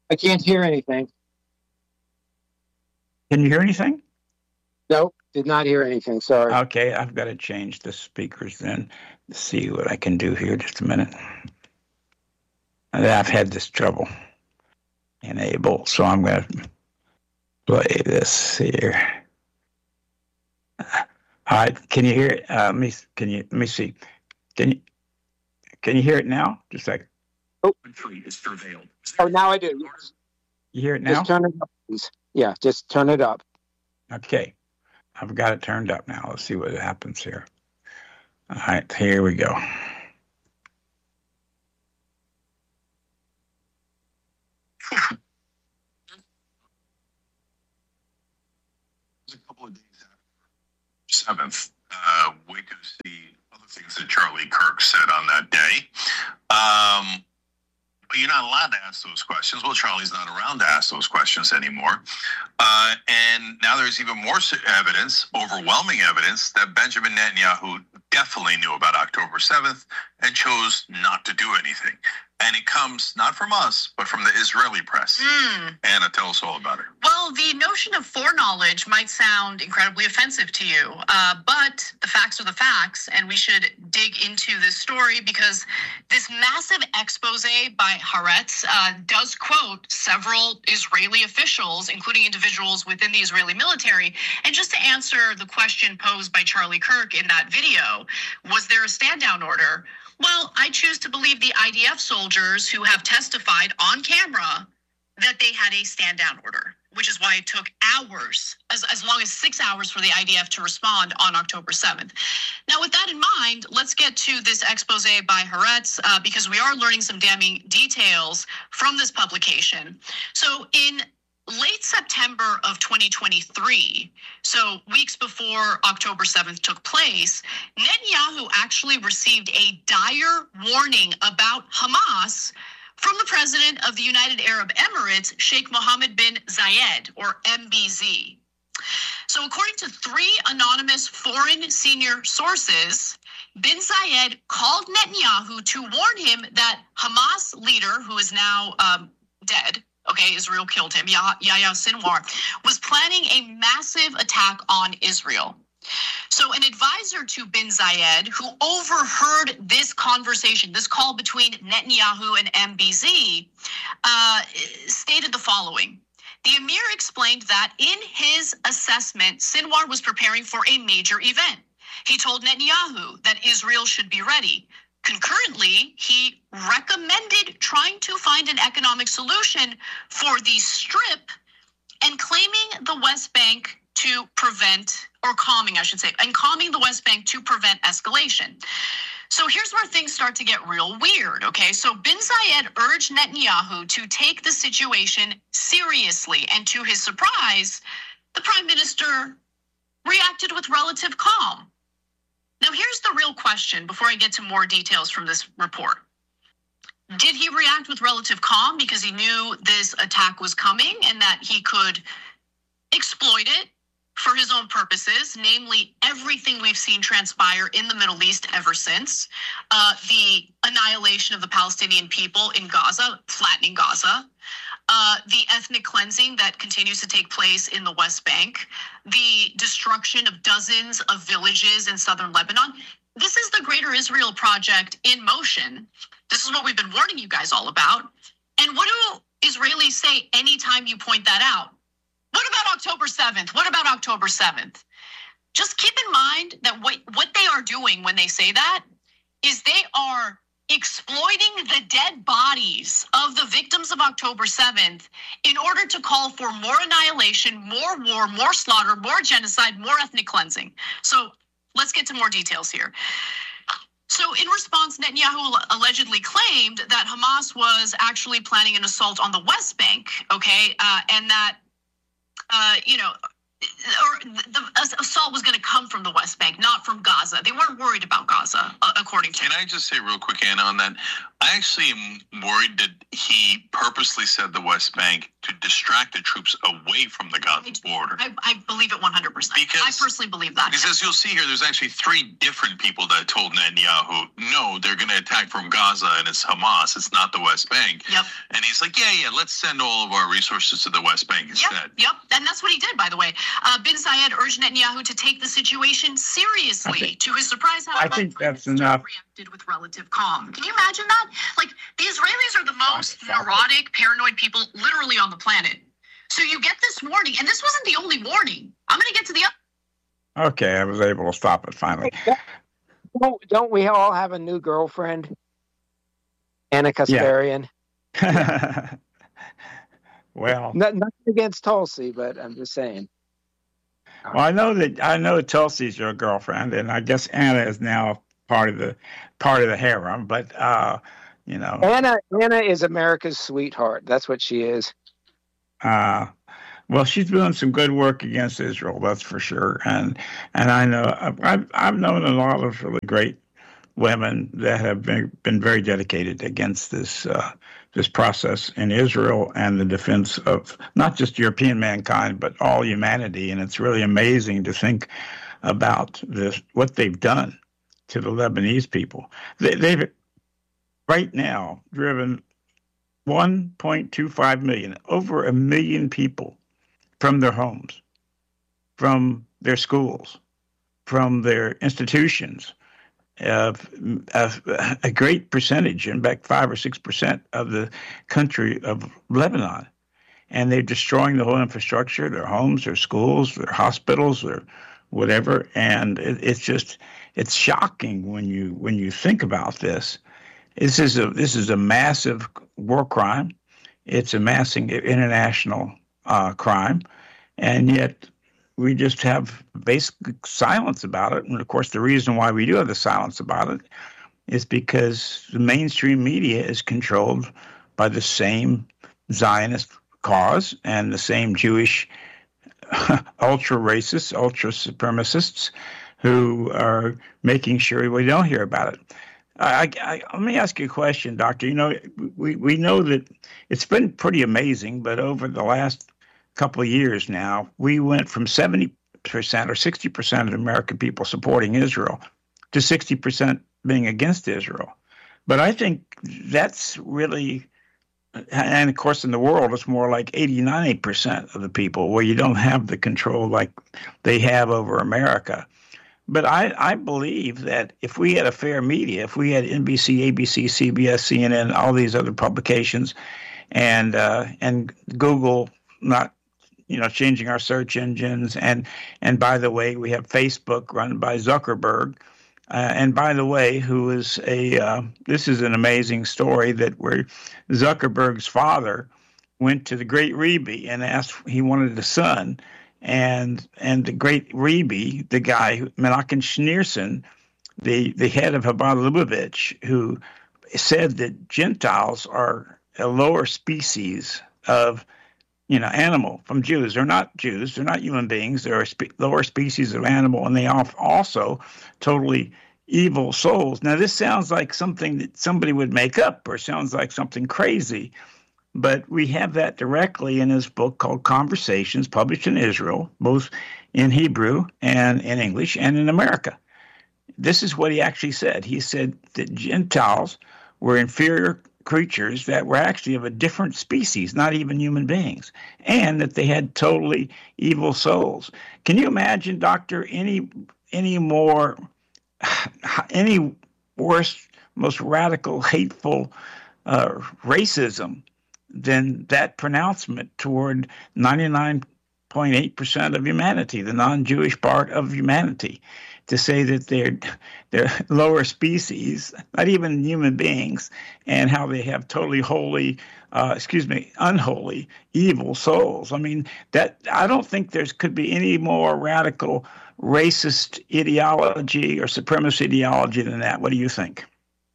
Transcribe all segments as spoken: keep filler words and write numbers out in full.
I can't hear anything. Can you hear anything? Nope, did not hear anything. Sorry. Okay, I've got to change the speakers then. See what I can do here. Just a minute. I've had this trouble. Enable. So I'm going to play this here. All right. Can you hear it? Uh, let me. Can you? Let me see. Can you? Can you hear it now? Just a second. Oh, oh, now I do. You hear it now? Just turn it up, please. Yeah, just turn it up. Okay. I've got it turned up now. Let's see what happens here. All right. Here we go. A couple of days after seventh, uh, wait to see other things that Charlie Kirk said on that day. Um, but you're not allowed to ask those questions. Well, Charlie's not around to ask those questions anymore. Uh, and now there's even more evidence, overwhelming evidence, that Benjamin Netanyahu definitely knew about October seventh and chose not to do anything. And it comes not from us, but from the Israeli press. Mm. Anna, tell us all about it. Well, the notion of foreknowledge might sound incredibly offensive to you, uh, but the facts are the facts, and we should dig into this story because this massive expose by Haaretz uh, does quote several Israeli officials, including individuals within the Israeli military. And just to answer the question posed by Charlie Kirk in that video, was there a stand-down order? Well, I choose to believe the I D F soldiers who have testified on camera that they had a stand-down order, which is why it took hours, as, as long as six hours for the I D F to respond on October seventh. Now, with that in mind, let's get to this expose by Haaretz, uh, because we are learning some damning details from this publication. So in late September of twenty twenty-three, so weeks before October seventh took place, Netanyahu actually received a dire warning about Hamas from the president of the United Arab Emirates, Sheikh Mohammed bin Zayed, or M B Z. So according to three anonymous foreign senior sources, bin Zayed called Netanyahu to warn him that Hamas leader, who is now um, dead, okay, Israel killed him, Yahya Sinwar, was planning a massive attack on Israel. So an advisor to bin Zayed, who overheard this conversation, this call between Netanyahu and M B Z, uh, stated the following. The emir explained that in his assessment, Sinwar was preparing for a major event. He told Netanyahu that Israel should be ready. Concurrently, he recommended trying to find an economic solution for the strip and claiming the West Bank to prevent, or calming, I should say, and calming the West Bank to prevent escalation. So here's where things start to get real weird, okay? So bin Zayed urged Netanyahu to take the situation seriously, and to his surprise, the prime minister reacted with relative calm. Now, here's the real question before I get to more details from this report. Did he react with relative calm because he knew this attack was coming and that he could exploit it for his own purposes, namely everything we've seen transpire in the Middle East ever since, uh, the annihilation of the Palestinian people in Gaza, flattening Gaza, Uh, the ethnic cleansing that continues to take place in the West Bank, the destruction of dozens of villages in southern Lebanon. This is the Greater Israel Project in motion. This is what we've been warning you guys all about. And what do Israelis say anytime you point that out? What about October seventh? What about October seventh? Just keep in mind that what, what they are doing when they say that is they are exploiting the dead bodies of the victims of October seventh in order to call for more annihilation, more war, more slaughter, more genocide, more ethnic cleansing. So let's get to more details here. So in response, Netanyahu allegedly claimed that Hamas was actually planning an assault on the West Bank, okay, uh, and that, uh, you know, or the assault was going to come from the West Bank, not from Gaza. They weren't worried about Gaza, according to Can him. I just say real quick, Anna, on that? I actually am worried that he purposely said the West Bank to distract the troops away from the Gaza border. I, I believe it one hundred percent. Because, I personally believe that. Because as you'll see here, there's actually three different people that told Netanyahu, no, they're going to attack from Gaza and it's Hamas. It's not the West Bank. Yep. And he's like, yeah, yeah, let's send all of our resources to the West Bank instead. Yep, yep. And that's what he did, by the way. Uh, Bin Zayed urged Netanyahu to take the situation seriously. think, to his surprise, however, I think that's enough. Reacted with relative calm. Can you imagine that? Like, the Israelis are the most neurotic, paranoid people literally on the planet. So you get this warning, and this wasn't the only warning. I'm going to get to the other. Okay, I was able to stop it finally. Don't, don't we all have a new girlfriend? Anna Kasparian. Yeah. Well, Not, nothing against Tulsi, but I'm just saying. Well, I know that I know Tulsi's your girlfriend, and I guess Anna is now part of the part of the harem. But uh, you know, Anna Anna is America's sweetheart. That's what she is. Uh, well, she's doing some good work against Israel, that's for sure. And and I know I've I've known a lot of really great women that have been been very dedicated against this uh, this process in Israel and the defense of not just European mankind but all humanity. And it's really amazing to think about this, what they've done to the Lebanese people. They, they've right now driven one point two five million, over a million people from their homes, from their schools, from their institutions. Uh, a, a great percentage, in fact, five or six percent of the country of Lebanon. And they're destroying the whole infrastructure, their homes, their schools, their hospitals, their whatever. And it, it's just, it's shocking when you when you think about this. This is a this is a massive war crime. It's a massive international uh, crime, and yet we just have basic silence about it. And of course, the reason why we do have the silence about it is because the mainstream media is controlled by the same Zionist cause and the same Jewish ultra racists, ultra supremacists who are making sure we don't hear about it. I, I, let me ask you a question, Doctor. You know, we, we know that it's been pretty amazing, but over the last couple of years now, we went from seventy percent or sixty percent of American people supporting Israel to sixty percent being against Israel. But I think that's really, and of course in the world, it's more like eighty, ninety percent of the people where you don't have the control like they have over America. But I, I believe that if we had a fair media, if we had N B C, A B C, C B S, C N N, all these other publications, and uh, and Google not, you know, changing our search engines, and and by the way, we have Facebook run by Zuckerberg, uh, and by the way, who is a uh, this is an amazing story that where Zuckerberg's father went to the great Rebbe and asked, he wanted a son. And and the great Rebbe, the guy, Menachem Schneerson, the, the head of Chabad Lubavitch, who said that Gentiles are a lower species of, you know, animal from Jews. They're not Jews. They're not human beings. They're a spe- lower species of animal, and they are also totally evil souls. Now, this sounds like something that somebody would make up or sounds like something crazy. But we have that directly in his book called Conversations, published in Israel, both in Hebrew and in English and in America. This is what he actually said. He said that Gentiles were inferior creatures that were actually of a different species, not even human beings, and that they had totally evil souls. Can you imagine, Doctor, any any more, any worse, most radical, hateful uh, racism than that pronouncement toward ninety-nine point eight percent of humanity, the non-Jewish part of humanity, to say that they're they're lower species, not even human beings, and how they have totally holy, uh, excuse me, unholy, evil souls. I mean, that I don't think there's could be any more radical racist ideology or supremacist ideology than that. What do you think?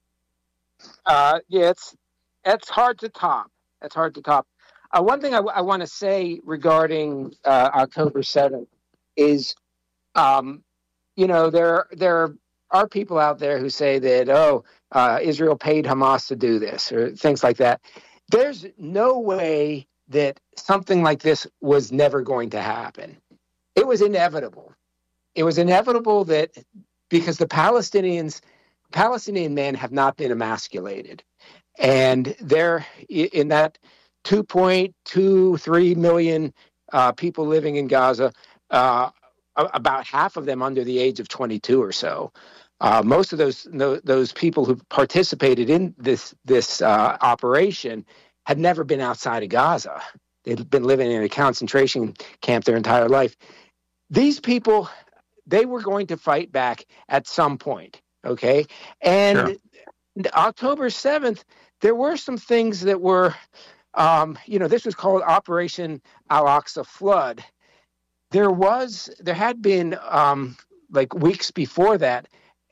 Uh, yeah, it's it's hard to top. That's hard to top. Uh, one thing I, w- I want to say regarding uh, October seventh is, um, you know, there there are people out there who say that, oh, uh, Israel paid Hamas to do this or things like that. There's no way that something like this was never going to happen. It was inevitable. It was inevitable that because the Palestinians, Palestinian men have not been emasculated. And they're in that two point two three million uh, people living in Gaza, uh, about half of them under the age of twenty-two or so. Uh, most of those those people who participated in this this uh, operation had never been outside of Gaza. They'd been living in a concentration camp their entire life. These people, they were going to fight back at some point, okay? And sure. October seventh, there were some things that were, um, you know, this was called Operation Al-Aqsa Flood. There was, there had been, um, like weeks before that,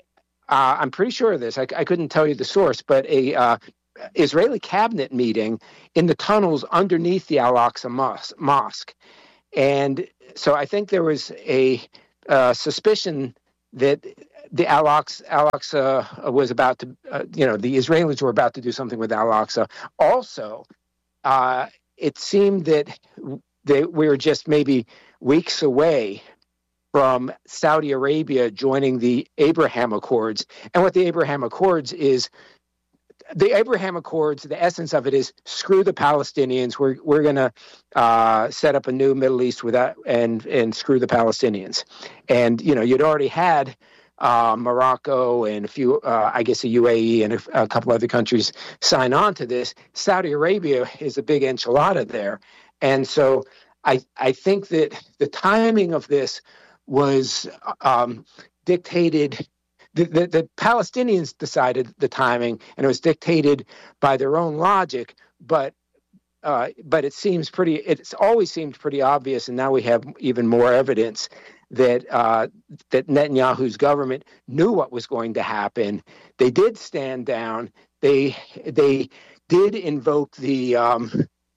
uh, I'm pretty sure of this, I, I couldn't tell you the source, but a uh, Israeli cabinet meeting in the tunnels underneath the Al-Aqsa mos- Mosque. And so I think there was a uh, suspicion that the Al-Aqsa, Al-Aqsa was about to, uh, you know, the Israelis were about to do something with Al-Aqsa. Also, uh, it seemed that they, we were just maybe weeks away from Saudi Arabia joining the Abraham Accords. And what the Abraham Accords is, the Abraham Accords, the essence of it is screw the Palestinians. We're we're going to uh, set up a new Middle East without and and screw the Palestinians. And you know, you'd already had uh, Morocco and a few, uh, I guess, the U A E and a, a couple other countries sign on to this. Saudi Arabia is a big enchilada there, and so I I think that the timing of this was um, dictated. The, the, the Palestinians decided the timing, and it was dictated by their own logic. But uh, but it seems pretty. It's always seemed pretty obvious, and now we have even more evidence that uh, that Netanyahu's government knew what was going to happen. They did stand down. They they did invoke the um,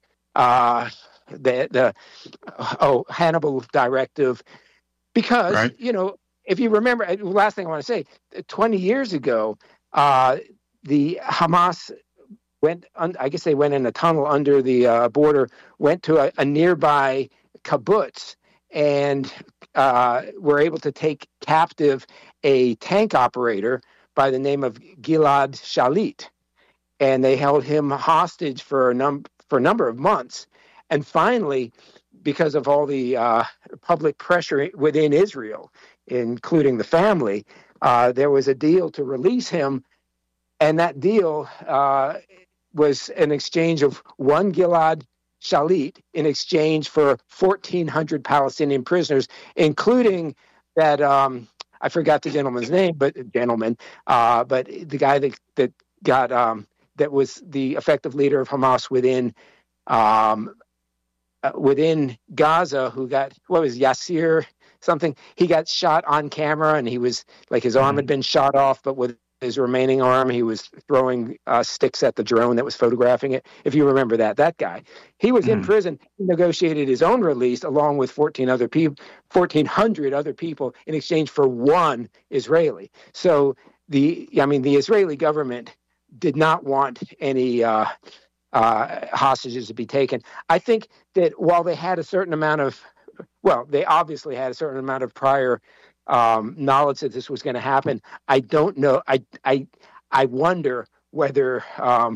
uh, the the oh Hannibal Directive because right. you know. If you remember, the last thing I want to say, twenty years ago, uh, the Hamas went, un, I guess they went in a tunnel under the uh, border, went to a, a nearby kibbutz, and uh, were able to take captive a tank operator by the name of Gilad Shalit. And they held him hostage for a, num- for a number of months. And finally, because of all the uh, public pressure within Israel, including the family, uh, there was a deal to release him. And that deal uh, was an exchange of one Gilad Shalit in exchange for fourteen hundred Palestinian prisoners, including that, um, I forgot the gentleman's name, but gentleman, uh, but the guy that, that got, um, that was the effective leader of Hamas within um, uh, within Gaza, who got, what was Yasser something? He got shot on camera, and he was, like, his arm had been shot off, but with his remaining arm, he was throwing uh, sticks at the drone that was photographing it. If you remember that, that guy, he was mm. in prison. He negotiated his own release along with fourteen other people, fourteen hundred other people in exchange for one Israeli. So the, I mean, the Israeli government did not want any uh, uh, hostages to be taken. I think that while they had a certain amount of, well, they obviously had a certain amount of prior Um, knowledge that this was going to happen. I don't know. I I I wonder whether um,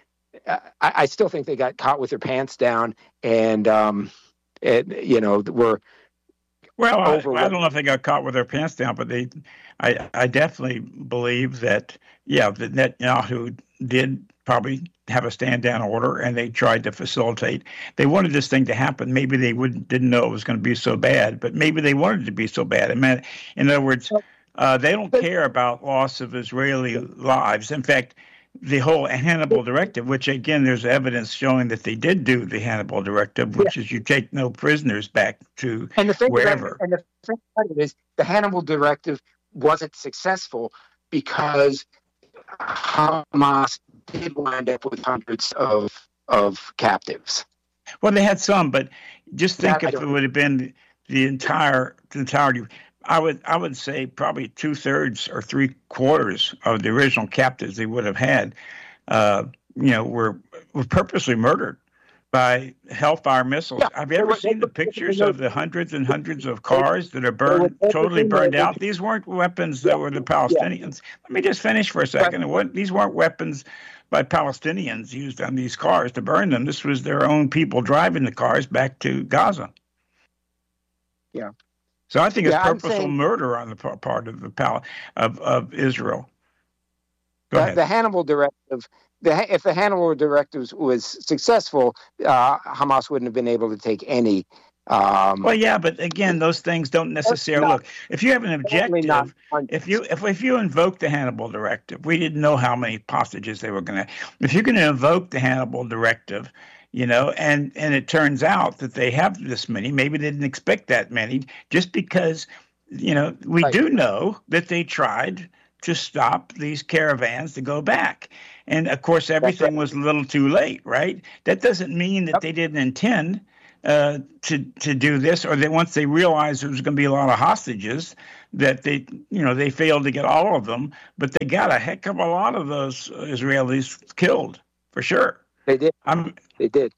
I, I still think they got caught with their pants down, and um, it, you know, were well. I, I don't know if they got caught with their pants down, but they. I I definitely believe that yeah, that Netanyahu did probably have a stand down order, and they tried to facilitate. They wanted this thing to happen. Maybe they wouldn't didn't know it was going to be so bad, but maybe they wanted it to be so bad. I mean, in other words, uh, they don't care about loss of Israeli lives. In fact, the whole Hannibal Directive, which again, there's evidence showing that they did do the Hannibal Directive, which yeah. is you take no prisoners back to and the thing wherever. About, and the thing about it is the Hannibal Directive wasn't successful because Hamas did wind up with hundreds of of captives. Well, they had some, but just think that, if it would have been the entire the entirety. I would I would say probably two thirds or three quarters of the original captives they would have had, uh, you know, were were purposely murdered by Hellfire missiles. Yeah, Have you ever were, seen the pictures of the hundreds and hundreds of cars that are burned, totally burned out? These weren't weapons that yeah, were the Palestinians. Yeah. Let me just finish for a second. Right. What, these weren't weapons by Palestinians used on these cars to burn them. This was their own people driving the cars back to Gaza. Yeah. So I think it's yeah, purposeful saying, murder on the part of the pal- of of Israel. Go the, ahead. The Hannibal Directive. The, if the Hannibal Directive was successful, uh, Hamas wouldn't have been able to take any. Um, well, yeah, but again, those things don't necessarily not, look. If you have an objective, if you if if you invoke the Hannibal Directive, we didn't know how many hostages they were going to. If you're going to invoke the Hannibal Directive, you know, and and it turns out that they have this many, maybe they didn't expect that many, just because, you know, we right. do know that they tried to stop these caravans to go back. And of course, everything right. was a little too late, right? That doesn't mean that yep. they didn't intend uh, to to do this, or that once they realized there was going to be a lot of hostages, that they, you know, they failed to get all of them, but they got a heck of a lot of those Israelis killed, for sure. They did. I'm, they did.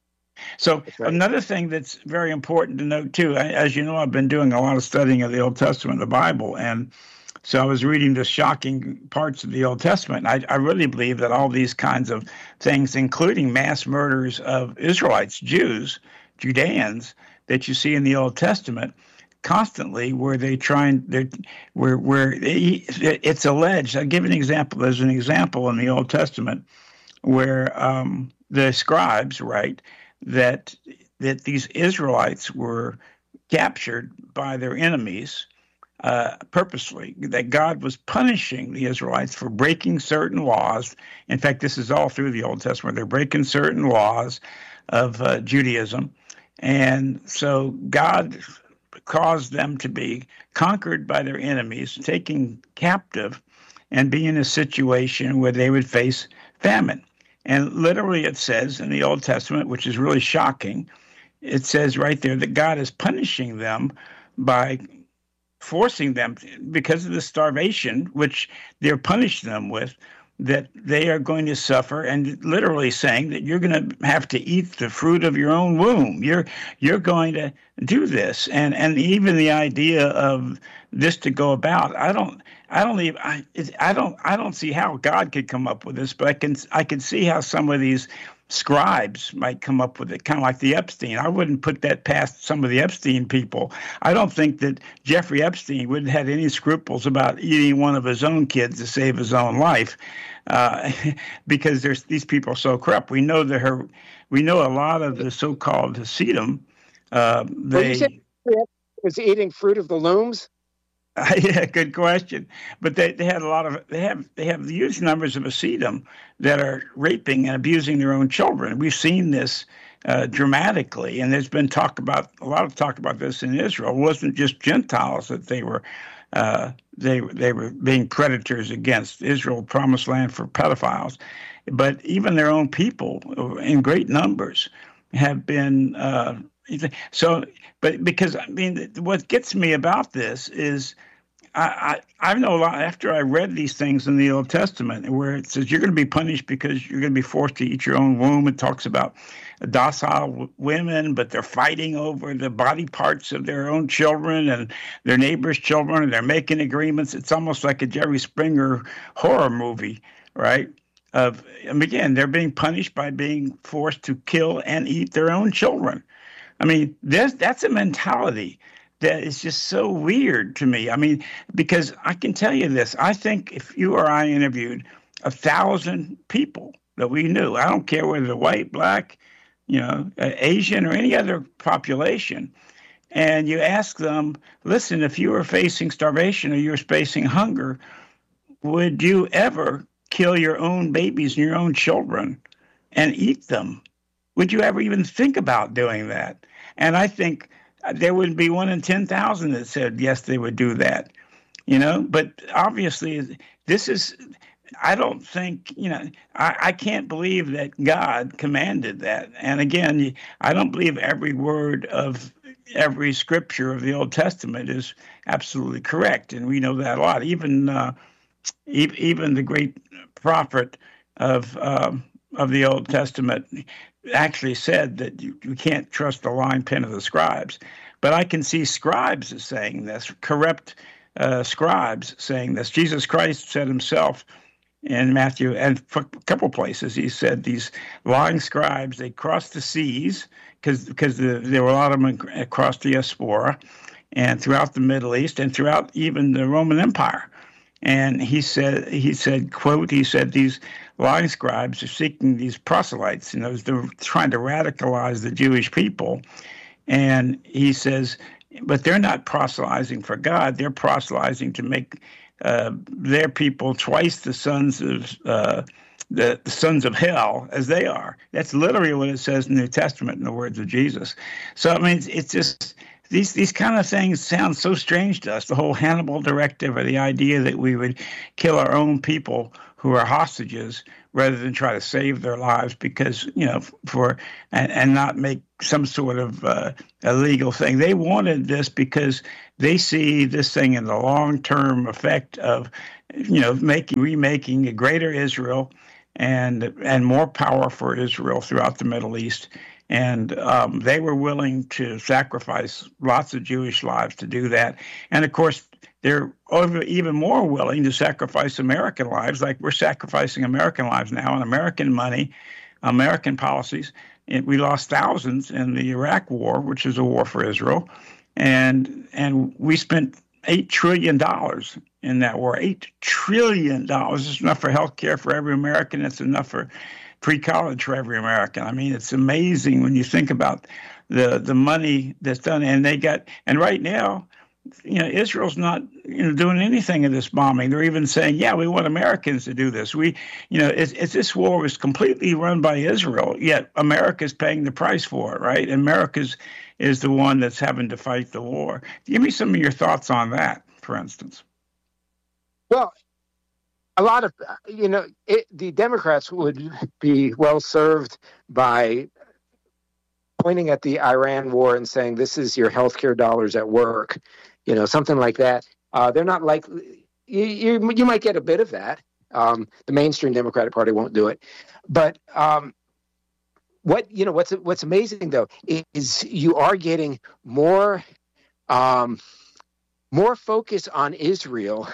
So right. another thing that's very important to note, too, as you know, I've been doing a lot of studying of the Old Testament, the Bible, and so I was reading the shocking parts of the Old Testament. I, I really believe that all these kinds of things, including mass murders of Israelites, Jews, Judeans, that you see in the Old Testament, constantly where they trying, where where they, it's alleged. I'll give an example. There's an example in the Old Testament where um, the scribes write that that these Israelites were captured by their enemies. Uh, purposely, that God was punishing the Israelites for breaking certain laws. In fact, this is all through the Old Testament. They're breaking certain laws of uh, Judaism. And so God caused them to be conquered by their enemies, taken captive, and be in a situation where they would face famine. And literally it says in the Old Testament, which is really shocking, it says right there that God is punishing them by forcing them, because of the starvation, which they're punishing them with, that they are going to suffer, and literally saying that you're going to have to eat the fruit of your own womb. You're you're going to do this, and and even the idea of this to go about, I don't I don't even I I don't I don't see how God could come up with this, but I can I can see how some of these scribes might come up with it, kind of like the Epstein. I wouldn't put that past some of the Epstein people. I don't think that Jeffrey Epstein would have had any scruples about eating one of his own kids to save his own life, uh, because there's these people are so corrupt. We know that her, we know a lot of the so-called Hasidim. Uh, they well, you said was eating fruit of the looms. Uh, yeah, good question. But they, they had a lot of they have they have huge numbers of Hasidim that are raping and abusing their own children. We've seen this uh, dramatically, and there's been talk about a lot of talk about this in Israel. It wasn't just Gentiles that they were uh, they they were being predators against. Israel, promised land for pedophiles, but even their own people in great numbers have been. Uh, So, but because I mean, what gets me about this is, I, I I know a lot after I read these things in the Old Testament where it says you're going to be punished because you're going to be forced to eat your own womb. It talks about docile w- women, but they're fighting over the body parts of their own children and their neighbors' children, and they're making agreements. It's almost like a Jerry Springer horror movie, right? Of and again, they're being punished by being forced to kill and eat their own children. I mean, there's, that's a mentality that is just so weird to me. I mean, because I can tell you this. I think if you or I interviewed a thousand people that we knew, I don't care whether they're white, black, you know, Asian, or any other population, and you ask them, listen, if you were facing starvation or you were facing hunger, would you ever kill your own babies and your own children and eat them? Would you ever even think about doing that? And I think there would be one in ten thousand that said, yes, they would do that, you know, but obviously this is, I don't think, you know, I, I can't believe that God commanded that. And again, I don't believe every word of every scripture of the Old Testament is absolutely correct. And we know that a lot. Even, uh, e- even the great prophet of, uh, of the Old Testament actually said that you, you can't trust the line pen of the scribes. But I can see scribes saying this, corrupt uh, scribes saying this. Jesus Christ said himself in Matthew, and for a couple places, he said these lying scribes, they crossed the seas because because the, there were a lot of them across the diaspora and throughout the Middle East and throughout even the Roman Empire. And he said, he said, quote, he said, these lying scribes are seeking these proselytes, you know, they're trying to radicalize the Jewish people. And he says, but they're not proselytizing for God. They're proselytizing to make uh, their people twice the sons of uh, the, the sons of hell as they are. That's literally what it says in the New Testament in the words of Jesus. So, I mean, it's, it's just... These these kind of things sound so strange to us. The whole Hannibal Directive, or the idea that we would kill our own people who are hostages rather than try to save their lives because, you know, for and, and not make some sort of uh, illegal thing. They wanted this because they see this thing in the long-term effect of, you know, making remaking a greater Israel and and more power for Israel throughout the Middle East. And um, they were willing to sacrifice lots of Jewish lives to do that. And, of course, they're even more willing to sacrifice American lives, like we're sacrificing American lives now and American money, American policies. And we lost thousands in the Iraq war, which is a war for Israel. And and we spent eight trillion dollars in that war. eight trillion dollars. It's enough for health care for every American. It's enough for free college for every American. I mean, it's amazing when you think about the the money that's done. And they got, and right now, you know, Israel's not, you know, doing anything in this bombing. They're even saying, yeah, we want Americans to do this. We, you know, it's, it's this war was completely run by Israel, yet America's paying the price for it, right? America's is the one that's having to fight the war. Give me some of your thoughts on that, for instance. Well, a lot of, you know, it, the Democrats would be well served by pointing at the Iran war and saying, this is your healthcare dollars at work, you know, something like that. Uh, they're not like, you, you, you might get a bit of that. Um, the mainstream Democratic Party won't do it. But um, what, you know, what's, what's amazing, though, is you are getting more, um, more focus on Israel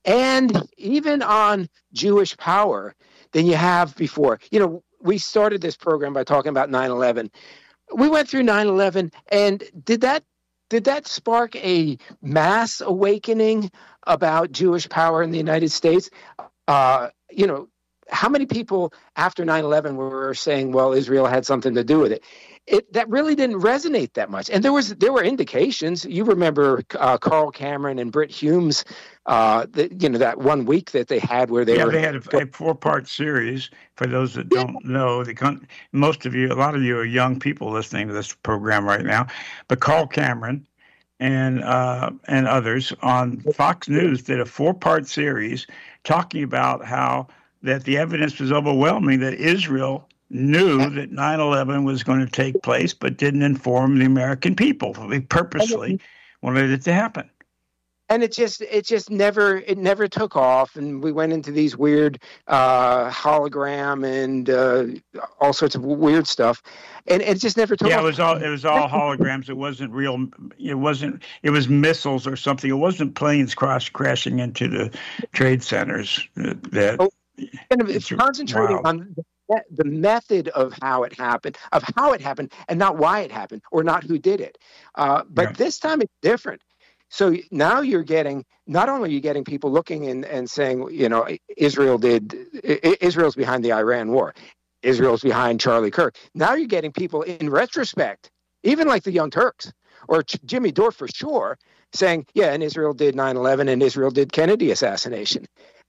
and even on Jewish power than you have before. You know, we started this program by talking about nine eleven. We went through nine eleven, and did that did that spark a mass awakening about Jewish power in the United States? Uh, you know, how many people after nine eleven were saying, well, Israel had something to do with it? It, that really didn't resonate that much. And there was there were indications. You remember uh, Carl Cameron and Britt Hume's, uh, the, you know, that one week that they had where they yeah, were. they had a, a four-part series. For those that don't yeah. know, the most of you, a lot of you are young people listening to this program right now. But Carl Cameron and uh, and others on Fox News did a four-part series talking about how that the evidence was overwhelming that Israel knew that nine eleven was going to take place, but didn't inform the American people. They purposely wanted it to happen. And it just, it just never, it never took off. And we went into these weird uh, hologram and uh, all sorts of weird stuff. And it just never took yeah, off. Yeah, it was all, it was all holograms. It wasn't real. It wasn't, it was missiles or something. It wasn't planes cross crashing into the trade centers. That oh, kind of, it's concentrating wild. on the method of how it happened, of how it happened, and not why it happened, or not who did it. Uh, but right. This time it's different. So now you're getting, not only are you getting people looking and, and saying, you know, Israel did, Israel's behind the Iran war, Israel's behind Charlie Kirk. Now you're getting people in retrospect, even like the Young Turks or Ch- Jimmy Dore for sure, saying, yeah, and Israel did nine eleven and Israel did Kennedy assassination.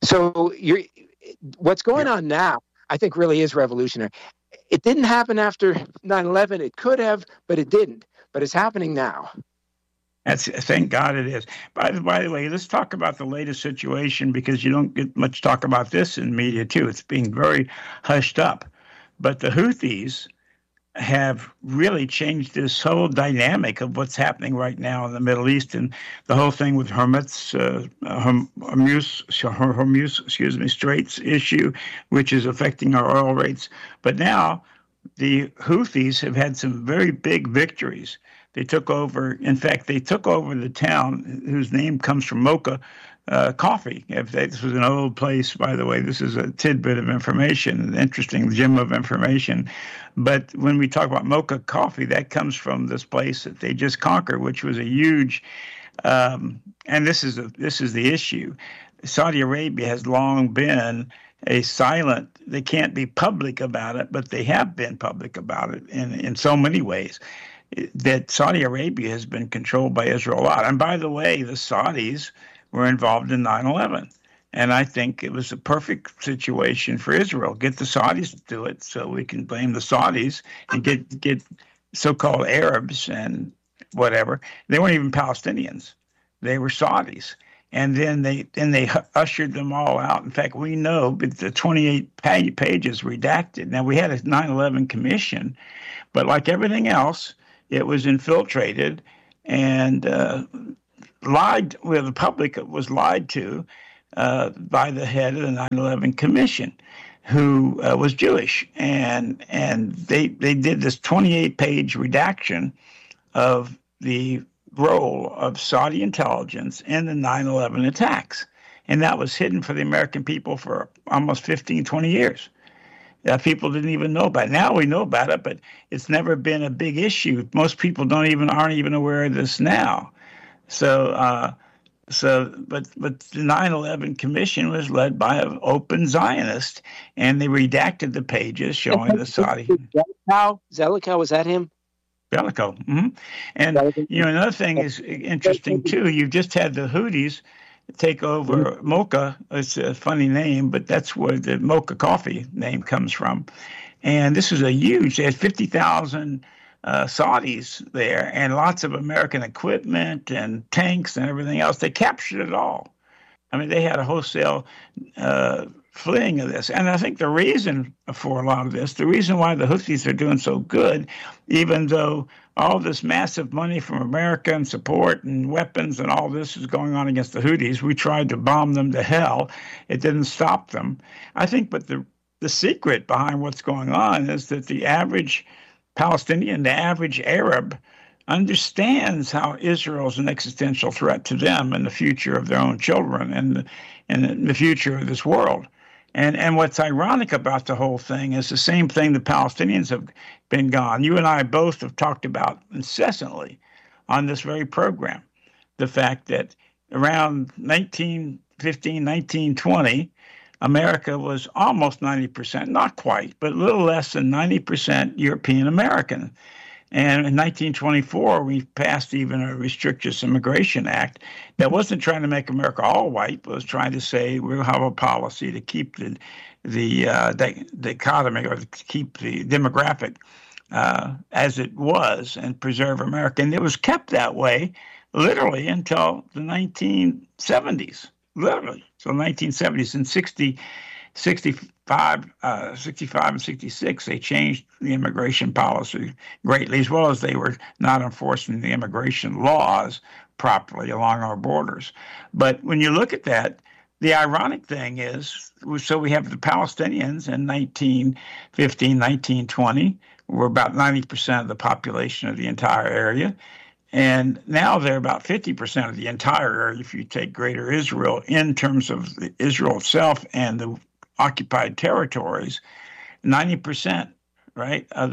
So you're, what's going yeah. on now, I think really is revolutionary. It didn't happen after nine eleven. It could have, but it didn't. But it's happening now. That's, thank God it is. By the, by the way, let's talk about the latest situation because you don't get much talk about this in media too. It's being very hushed up. But the Houthis have really changed this whole dynamic of what's happening right now in the Middle East, and the whole thing with Hormuz, uh, Hormuz, Hormuz, excuse me, Straits issue, which is affecting our oil rates. But now the Houthis have had some very big victories. They took over, in fact, they took over the town whose name comes from mocha uh, coffee. If they, this was an old place, by the way. This is a tidbit of information, an interesting gem of information. But when we talk about mocha coffee, that comes from this place that they just conquered, which was a huge, um, and this is, a, this is the issue. Saudi Arabia has long been a silent, they can't be public about it, but they have been public about it in, in so many ways, that Saudi Arabia has been controlled by Israel a lot. And by the way, the Saudis were involved in nine eleven. And I think it was a perfect situation for Israel. Get the Saudis to do it so we can blame the Saudis and get, get so-called Arabs and whatever. They weren't even Palestinians. They were Saudis. And then they then they ushered them all out. In fact, we know the twenty-eight pages redacted. Now, we had a nine eleven commission, but like everything else, it was infiltrated and uh, lied, well, the public was lied to uh, by the head of the nine eleven commission, who uh, was Jewish. And and they, they did this twenty-eight page redaction of the role of Saudi intelligence in the nine eleven attacks. And that was hidden for the American people for almost fifteen, twenty years. Uh, people didn't even know about it. Now we know about it, but it's never been a big issue. Most people don't even aren't even aware of this now. So, uh, so, but but the nine eleven commission was led by an open Zionist, and they redacted the pages showing the Saudi. Zelikow, Zelikow, was that him? Zelikow. Mm-hmm. And, you know, another thing is interesting, too. You've just had the Houthis take over Mocha. It's a funny name, but that's where the Mocha coffee name comes from. And this is a huge, they had fifty thousand uh, Saudis there and lots of American equipment and tanks and everything else. They captured it all. I mean, they had a wholesale uh, fleeing of this. And I think the reason for a lot of this, the reason why the Houthis are doing so good, even though all this massive money from America and support and weapons and all this is going on against the Houthis, we tried to bomb them to hell. It didn't stop them. I think, but the, the secret behind what's going on is that the average Palestinian, the average Arab, understands how Israel is an existential threat to them and the future of their own children and the, and the future of this world. And and what's ironic about the whole thing is the same thing the Palestinians have been gone. You and I both have talked about incessantly on this very program, the fact that around nineteen fifteen, nineteen twenty, America was almost ninety percent, not quite, but a little less than ninety percent European American. And in nineteen twenty-four, we passed even a Restrictive Immigration Act that wasn't trying to make America all white, but was trying to say we'll have a policy to keep the the uh, the, the economy or to keep the demographic uh, as it was and preserve America. And it was kept that way literally until the nineteen seventies, literally. So nineteen seventies and sixty, sixty-five, uh, sixty-five and sixty-six, they changed the immigration policy greatly, as well as they were not enforcing the immigration laws properly along our borders. But when you look at that, the ironic thing is, so we have the Palestinians in nineteen fifteen, nineteen twenty, were about ninety percent of the population of the entire area. And now they're about fifty percent of the entire area if you take Greater Israel in terms of Israel itself and the occupied territories, ninety percent, right, of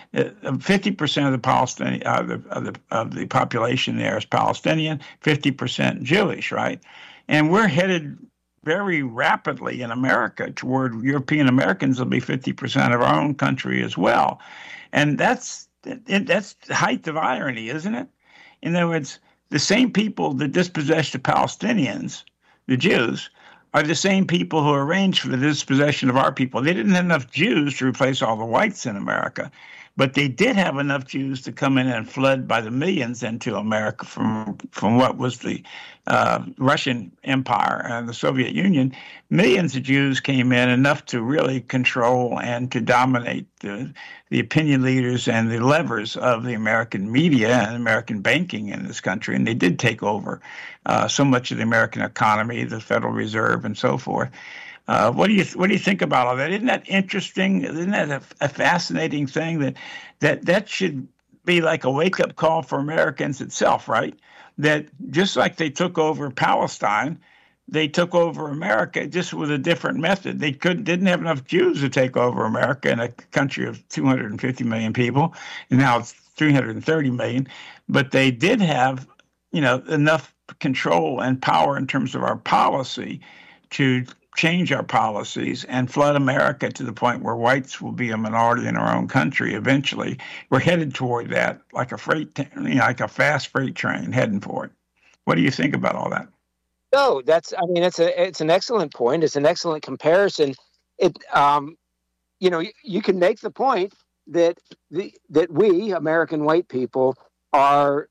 the fifty percent of the Palestinian uh, the, of the of the population there is Palestinian, fifty percent Jewish, right, and we're headed very rapidly in America toward European Americans will be fifty percent of our own country as well, and that's that's the height of irony, isn't it? In other words, the same people that dispossessed the Palestinians, the Jews, are the same people who arranged for the dispossession of our people. They didn't have enough Jews to replace all the whites in America, But they did have enough Jews to come in and flood by the millions into America from from what was the uh, Russian Empire and the Soviet Union. Millions of Jews came in, enough to really control and to dominate the, the opinion leaders and the levers of the American media and American banking in this country. And they did take over uh, so much of the American economy, the Federal Reserve, and so forth. Uh, what do you what do you think about all that? Isn't that interesting? Isn't that a, a fascinating thing that that that should be like a wake up call for Americans itself, right? That just like they took over Palestine, they took over America just with a different method. They couldn't didn't have enough Jews to take over America in a country of two hundred fifty million people, and now it's three hundred thirty million. But they did have, you know, enough control and power in terms of our policy to change our policies and flood America to the point where whites will be a minority in our own country eventually. We're headed toward that, like a freight, you know, like a fast freight train heading for it. What do you think about all that? No, that's. I mean, it's a it's an excellent point. It's an excellent comparison. It, um, you know, you, you can make the point that the that we American white people are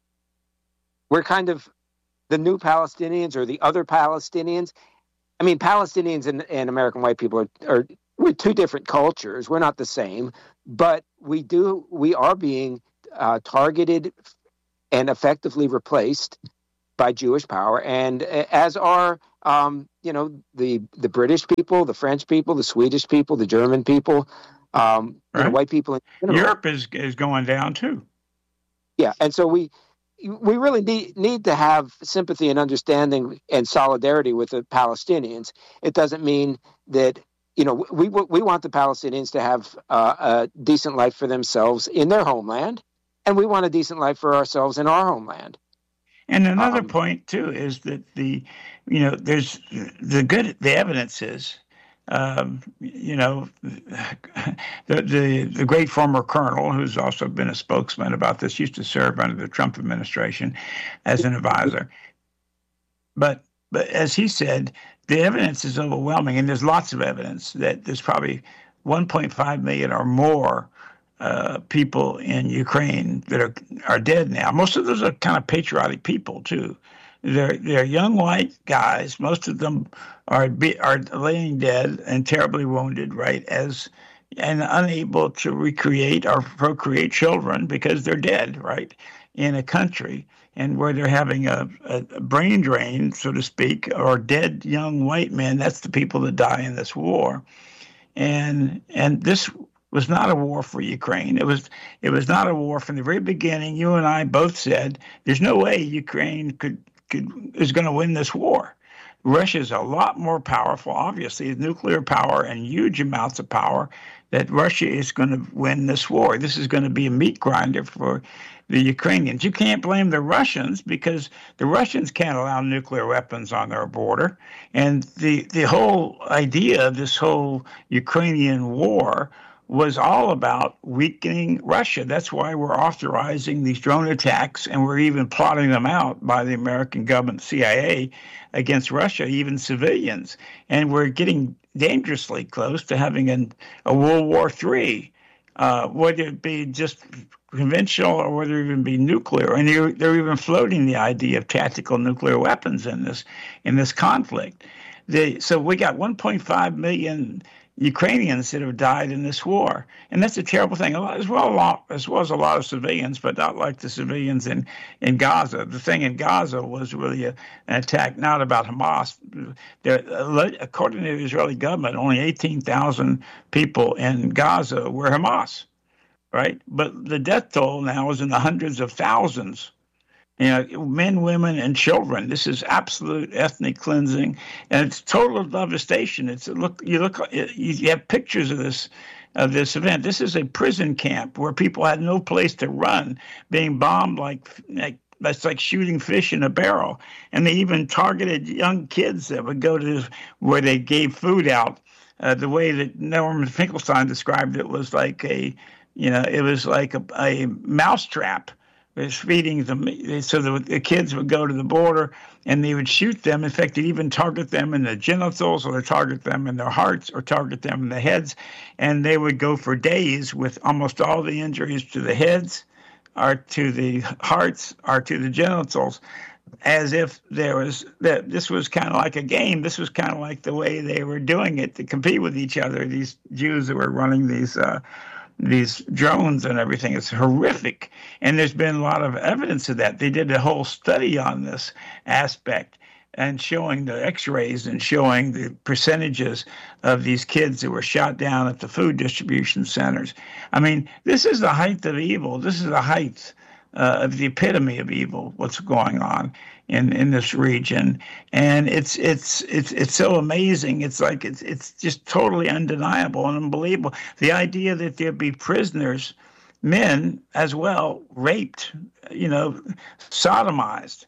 we're kind of the new Palestinians or the other Palestinians. I mean, Palestinians and, and American white people are, are we're two different cultures. We're not the same, but we do we are being uh, targeted and effectively replaced by Jewish power, and as are um, you know the the British people, the French people, the Swedish people, the German people, um, right. you know, white people in general. Europe is is going down too. Yeah, and so we. We really need, need to have sympathy and understanding and solidarity with the Palestinians. It doesn't mean that, you know, we we want the Palestinians to have uh, a decent life for themselves in their homeland, and we want a decent life for ourselves in our homeland. And another um, point too is that the, you know, there's the good. The evidence is. Um, you know, the, the the great former colonel, who's also been a spokesman about this, used to serve under the Trump administration as an advisor. But but as he said, the evidence is overwhelming, and there's lots of evidence that there's probably one point five million or more uh, people in Ukraine that are are dead now. Most of those are kind of patriotic people too. They're they're young white guys. Most of them are be, are laying dead and terribly wounded, right? As and unable to recreate or procreate children because they're dead, right? In a country and where they're having a, a brain drain, so to speak, or dead young white men. That's the people that die in this war, and and this was not a war for Ukraine. It was it was not a war from the very beginning. You and I both said there's no way Ukraine could. Could, is going to win this war. Russia is a lot more powerful, obviously, nuclear power and huge amounts of power, that Russia is going to win this war. This is going to be a meat grinder for the Ukrainians. You can't blame the Russians because the Russians can't allow nuclear weapons on their border. And the, the whole idea of this whole Ukrainian war was all about weakening Russia. That's why we're authorizing these drone attacks, and we're even plotting them out by the American government, C I A, against Russia, even civilians. And we're getting dangerously close to having an, a World War Three, uh, whether it be just conventional or whether it even be nuclear. And they're, they're even floating the idea of tactical nuclear weapons in this in this conflict. The, so we got one point five million Ukrainians that have died in this war, and that's a terrible thing. As well, a lot, as well as a lot of civilians, but not like the civilians in, in Gaza. The thing in Gaza was really a, an attack not about Hamas. There, according to the Israeli government, only eighteen thousand people in Gaza were Hamas, right? But the death toll now is in the hundreds of thousands. You know, men, women, and children. This is absolute ethnic cleansing, and it's total devastation. It's look, you look, you have pictures of this, of this event. This is a prison camp where people had no place to run, being bombed like, like that's like shooting fish in a barrel. And they even targeted young kids that would go to where they gave food out. Uh, the way that Norman Finkelstein described it was like a, you know, it was like a, a mousetrap. was feeding them, so the, the kids would go to the border and they would shoot them. In fact, they'd even target them in the genitals, or they target them in their hearts, or target them in the heads. And they would go for days with almost all the injuries to the heads, or to the hearts, or to the genitals, as if there was that this was kind of like a game. This was kind of like the way they were doing it to compete with each other. These Jews that were running these uh, these drones and everything. It's horrific. And there's been a lot of evidence of that. They did a whole study on this aspect and showing the x-rays and showing the percentages of these kids that were shot down at the food distribution centers. I mean, this is the height of evil. This is the height uh, of the epitome of evil, what's going on in, in this region. And it's it's it's it's so amazing. It's like it's it's just totally undeniable and unbelievable. The idea that there'd be prisoners, men as well, raped, you know, sodomized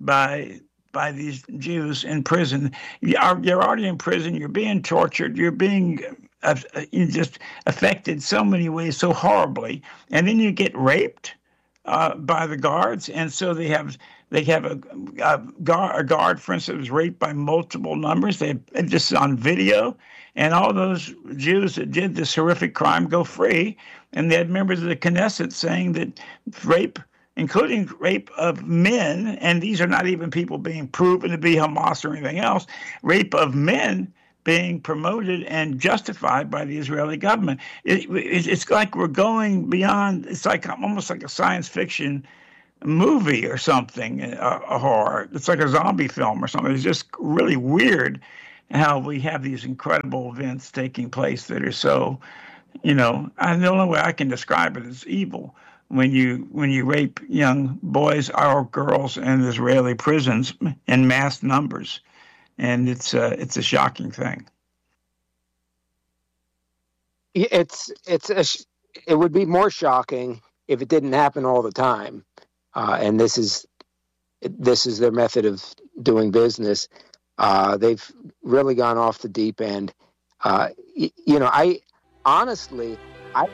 by by these Jews in prison. You're, you're already in prison. You're being tortured. You're being uh, you just affected so many ways, so horribly. And then you get raped uh, by the guards. And so they have they have a, a, guard, a guard, for instance, was raped by multiple numbers. They just on video. And all those Jews that did this horrific crime go free. And they had members of the Knesset saying that rape, including rape of men, and these are not even people being proven to be Hamas or anything else, rape of men being promoted and justified by the Israeli government. It, it, it's like we're going beyond, it's like almost like a science fiction movie or something, a, a horror. It's like a zombie film or something. It's just really weird how we have these incredible events taking place that are so, you know, and the only way I can describe it is evil. When you when you rape young boys or girls in Israeli prisons in mass numbers, and it's uh, it's a shocking thing. It's it's a, it would be more shocking if it didn't happen all the time, uh, and this is this is their method of doing business. Uh, they've really gone off the deep end. Uh, you, you know, I honestly, I.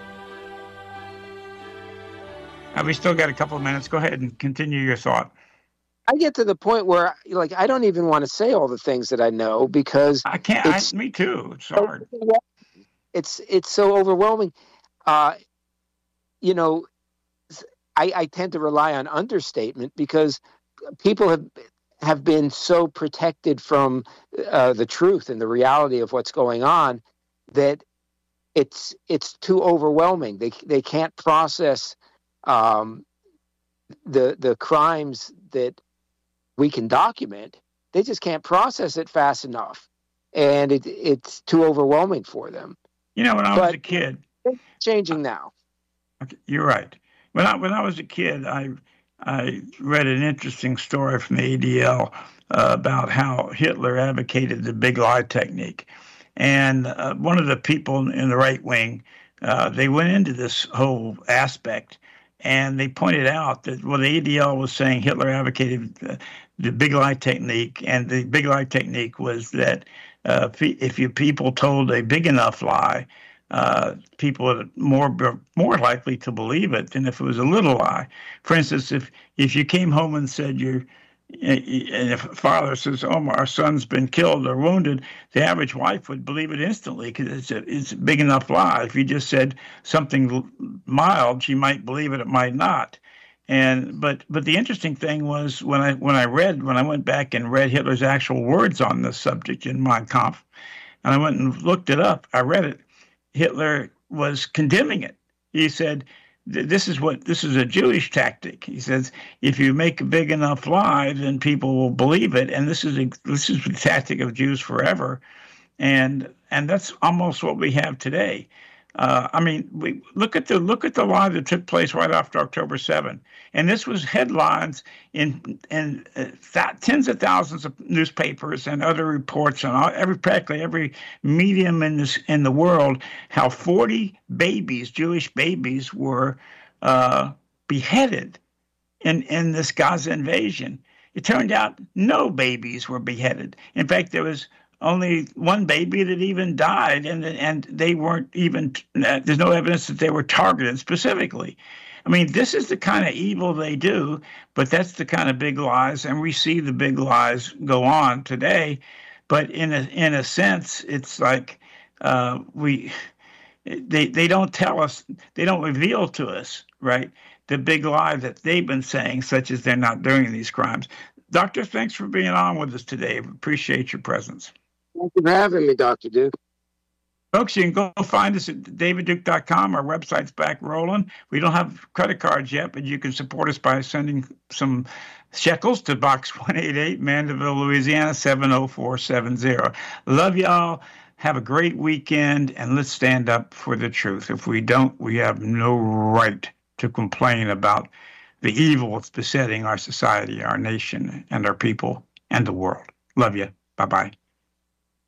Uh, we still got a couple of minutes. Go ahead and continue your thought. I get to the point where, like, I don't even want to say all the things that I know because I can't. I, me too. It's hard. It's it's so overwhelming. Uh, you know, I, I tend to rely on understatement because people have have been so protected from uh, the truth and the reality of what's going on that it's it's too overwhelming. They they can't process um, the the crimes that we can document. They just can't process it fast enough, and it it's too overwhelming for them. You know, when I but was a kid, it's changing now. Okay, you're right. When I when I was a kid, I I read an interesting story from the A D L uh, about how Hitler advocated the big lie technique, and uh, one of the people in the right wing, uh, they went into this whole aspect. And they pointed out that, well, the A D L was saying Hitler advocated the, the big lie technique, and the big lie technique was that uh, if you people told a big enough lie, uh, people would more more likely to believe it than if it was a little lie. For instance, if if you came home and said you're and if a father says, "Oh, our son's been killed or wounded," the average wife would believe it instantly because it's a, it's a big enough lie. If you just said something mild, she might believe it, it might not. And but but the interesting thing was when I when I read when I went back and read Hitler's actual words on this subject in Mein Kampf, and I went and looked it up. I read it. Hitler was condemning it. He said, This is what this is a Jewish tactic. He says, if you make a big enough lie, then people will believe it. And this is a, this is the tactic of Jews forever, and and that's almost what we have today. Uh, I mean, we look at the look at the lie that took place right after October seventh, and this was headlines in in uh, th- tens of thousands of newspapers and other reports and all, every practically every medium in this in the world. How forty babies, Jewish babies, were uh, beheaded in in this Gaza invasion. It turned out no babies were beheaded. In fact, there was only one baby that even died, and and they weren't even. There's no evidence that they were targeted specifically. I mean, this is the kind of evil they do, but that's the kind of big lies, and we see the big lies go on today. But in a in a sense, it's like uh, we they they don't tell us, they don't reveal to us, right, the big lie that they've been saying, such as they're not doing these crimes. Doctor, thanks for being on with us today. Appreciate your presence. Thank you for having me, Doctor Duke. Folks, you can go find us at david duke dot com. Our website's back rolling. We don't have credit cards yet, but you can support us by sending some shekels to Box one eighty-eight, Mandeville, Louisiana, seven oh four seven oh. Love y'all. Have a great weekend, and let's stand up for the truth. If we don't, we have no right to complain about the evil that's besetting our society, our nation, and our people, and the world. Love you. Bye-bye.